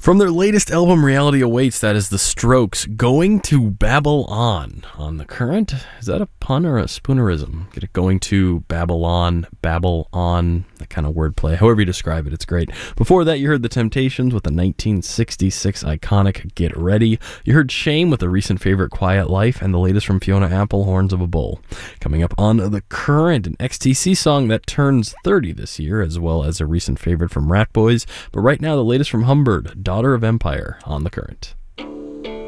From their latest album, Reality Awaits, that is The Strokes, Going to Babble-On on The Current. Is that a pun or a spoonerism? Get it? Going to Babylon, Babble on, that kind of wordplay. However you describe it, it's great. Before that, you heard The Temptations with the 1966 iconic Get Ready. You heard Shame with a recent favorite, Quiet Life, and the latest from Fiona Apple, Horns of a Bull. Coming up on The Current, an XTC song that turns 30 this year, as well as a recent favorite from Rat Boys. But right now, the latest from Humbird, Daughter of Empire, on The Current.